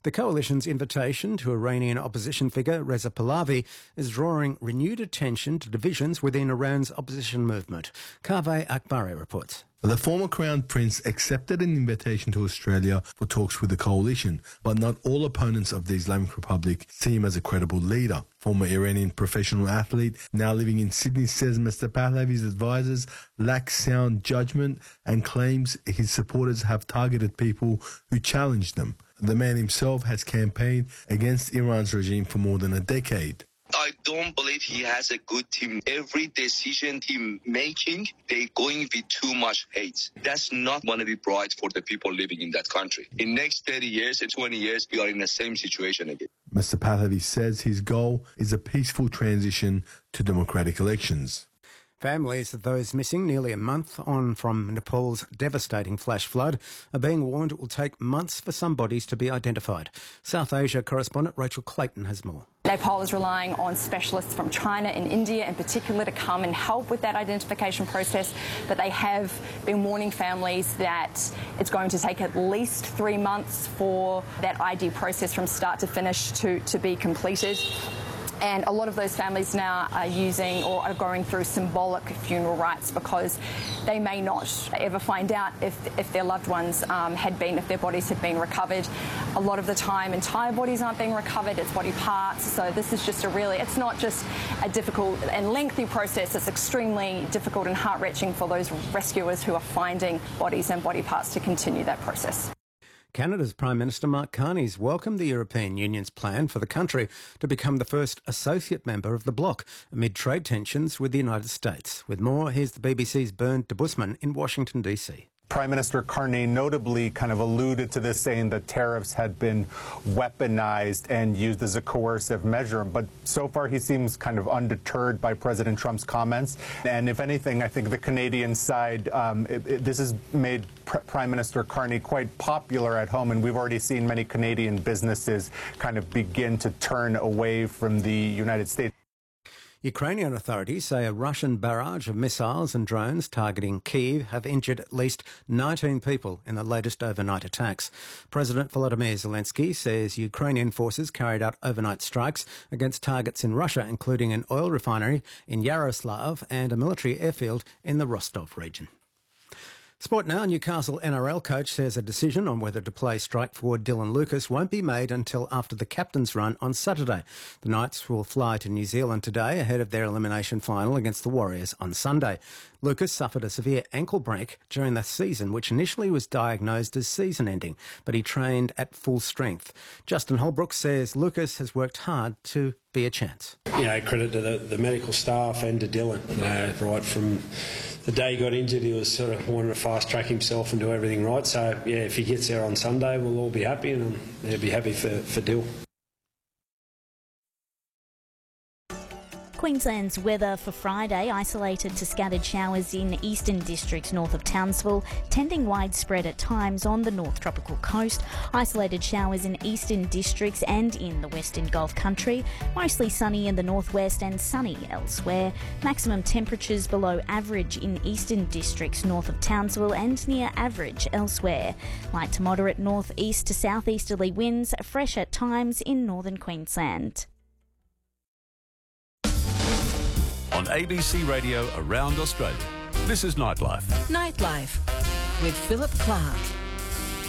The coalition's invitation to Iranian opposition figure Reza Pahlavi is drawing renewed attention to divisions within Iran's opposition movement. Kaveh Akbari reports. The former Crown Prince accepted an invitation to Australia for talks with the coalition, but not all opponents of the Islamic Republic see him as a credible leader. Former Iranian professional athlete, now living in Sydney, says Mr. Pahlavi's advisors lack sound judgment and claims his supporters have targeted people who challenge them. The man himself has campaigned against Iran's regime for more than a decade. I don't believe he has a good team. Every decision he making, they going with too much hate. That's not going to be bright for the people living in that country. In next 30 years and 20 years, we are in the same situation again. Mr. Pahlavi says his goal is a peaceful transition to democratic elections. Families of those missing nearly a month on from Nepal's devastating flash flood are being warned it will take months for some bodies to be identified. South Asia correspondent Rachel Clayton has more. Nepal is relying on specialists from China and India in particular to come and help with that identification process, but they have been warning families that it's going to take at least 3 months for that ID process from start to finish to be completed. And a lot of those families now are using or are going through symbolic funeral rites because they may not ever find out if their loved ones if their bodies had been recovered. A lot of the time, entire bodies aren't being recovered, it's body parts. So this is just it's not just a difficult and lengthy process, it's extremely difficult and heart-wrenching for those rescuers who are finding bodies and body parts to continue that process. Canada's Prime Minister Mark Carney's welcomed the European Union's plan for the country to become the first associate member of the bloc amid trade tensions with the United States. With more, here's the BBC's Bernd de Busman in Washington, D.C. Prime Minister Carney notably kind of alluded to this, saying that tariffs had been weaponized and used as a coercive measure. But so far, he seems kind of undeterred by President Trump's comments. And if anything, I think the Canadian side, this has made Prime Minister Carney quite popular at home. And we've already seen many Canadian businesses kind of begin to turn away from the United States. Ukrainian authorities say a Russian barrage of missiles and drones targeting Kyiv have injured at least 19 people in the latest overnight attacks. President Volodymyr Zelensky says Ukrainian forces carried out overnight strikes against targets in Russia, including an oil refinery in Yaroslav and a military airfield in the Rostov region. Sport now. Newcastle NRL coach says a decision on whether to play strike forward Dylan Lucas won't be made until after the captain's run on Saturday. The Knights will fly to New Zealand today ahead of their elimination final against the Warriors on Sunday. Lucas suffered a severe ankle break during the season, which initially was diagnosed as season-ending, but he trained at full strength. Justin Holbrook says Lucas has worked hard to be a chance. Credit to the medical staff and to Dylan. Right from the day he got injured, he was sort of wanting to fast-track himself and do everything right. So, if he gets there on Sunday, we'll all be happy, and I'll be happy for Dill. Queensland's weather for Friday, isolated to scattered showers in eastern districts north of Townsville, tending widespread at times on the North Tropical Coast, isolated showers in eastern districts and in the Western Gulf Country, mostly sunny in the northwest and sunny elsewhere, maximum temperatures below average in eastern districts north of Townsville and near average elsewhere, light to moderate northeast to southeasterly winds, fresh at times in northern Queensland. On ABC Radio around Australia, this is Nightlife. Nightlife with Philip Clark.